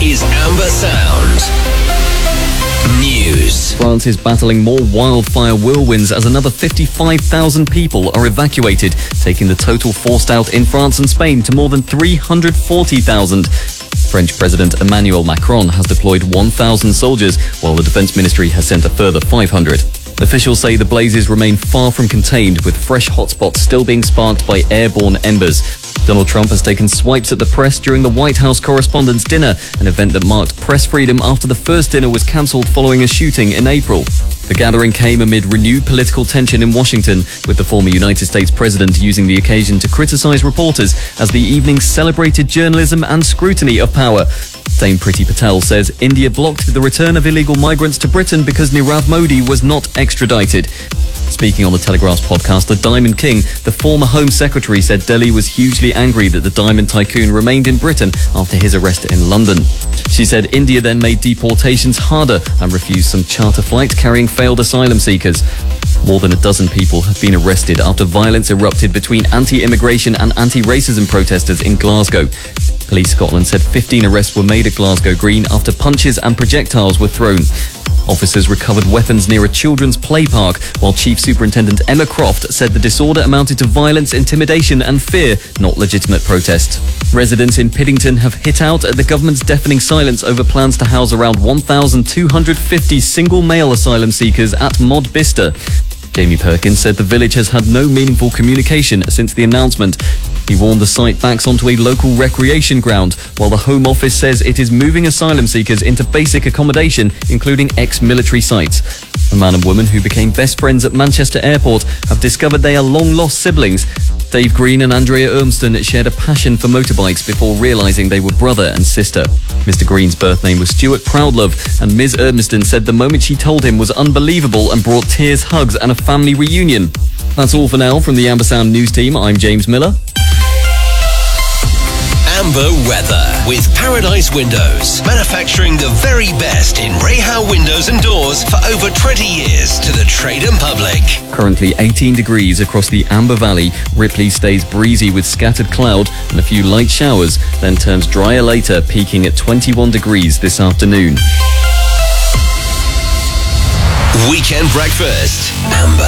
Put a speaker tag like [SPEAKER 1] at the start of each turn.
[SPEAKER 1] is Amber Sound News.
[SPEAKER 2] France is battling more wildfire whirlwinds as another 55,000 people are evacuated, taking the total forced out in France and Spain to more than 340,000. French President Emmanuel Macron has deployed 1,000 soldiers, while the Defense Ministry has sent a further 500. Officials say the blazes remain far from contained, with fresh hotspots still being sparked by airborne embers. Donald Trump has taken swipes at the press during the White House Correspondents' Dinner, an event that marked press freedom after the first dinner was cancelled following a shooting in April. The gathering came amid renewed political tension in Washington, with the former United States president using the occasion to criticize reporters as the evening celebrated journalism and scrutiny of power. Dame Priti Patel says India blocked the return of illegal migrants to Britain because Nirav Modi was not extradited. Speaking on the Telegraph's podcast, the Diamond King, the former Home Secretary, said Delhi was hugely angry that the diamond tycoon remained in Britain after his arrest in London. She said India then made deportations harder and refused some charter flights carrying failed asylum seekers. More than a dozen people have been arrested after violence erupted between anti-immigration and anti-racism protesters in Glasgow. Police Scotland said 15 arrests were made at Glasgow Green after punches and projectiles were thrown. Officers recovered weapons near a children's play park, while Chief Superintendent Emma Croft said the disorder amounted to violence, intimidation and fear, not legitimate protest. Residents in Piddington have hit out at the government's deafening silence over plans to house around 1,250 single male asylum seekers at Mod Bista. Jamie Perkins said the village has had no meaningful communication since the announcement. He warned the site backs onto a local recreation ground, while the Home Office says it is moving asylum seekers into basic accommodation, including ex-military sites. A man and woman who became best friends at Manchester Airport have discovered they are long-lost siblings. Dave Green and Andrea Urmston shared a passion for motorbikes before realising they were brother and sister. Mr. Green's birth name was Stuart Proudlove, and Ms. Urmston said the moment she told him was unbelievable and brought tears, hugs and a family reunion. That's all for now from the Amber Sound News team. I'm James Miller.
[SPEAKER 1] Amber weather with Paradise Windows, manufacturing the very best in Rahal windows and doors for over 20 years to the trade and public.
[SPEAKER 2] Currently 18 degrees across the Amber Valley. Ripley stays breezy with scattered cloud and a few light showers, then turns drier later, peaking at 21 degrees this afternoon.
[SPEAKER 1] Weekend breakfast, Amber.